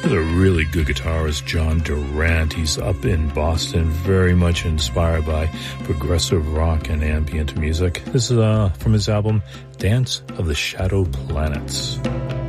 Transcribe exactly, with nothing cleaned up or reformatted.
He's a really good guitarist, John Durant. He's up in Boston, very much inspired by progressive rock and ambient music. This is uh, from his album, Dance of the Shadow Planets.